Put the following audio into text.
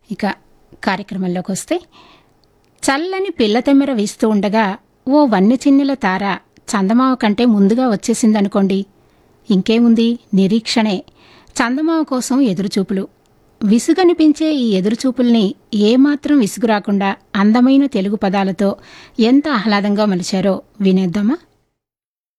ఇక కార్యక్రమంలోకి వస్తే, చల్లని పిల్లతెమ్మెర వీస్తూ ఉండగా ఓ వన్నెచిన్నెల తార చందమామ కంటే ముందుగా వచ్చేసిందనుకోండి, ఇంకేముంది, నిరీక్షణే. చందమామ కోసం ఎదురుచూపులు. విసుగనిపించే ఈ ఎదురుచూపుల్ని ఏమాత్రం విసుగు రాకుండా అందమైన తెలుగు పదాలతో ఎంత ఆహ్లాదంగా మలిచారో వినేద్దామా?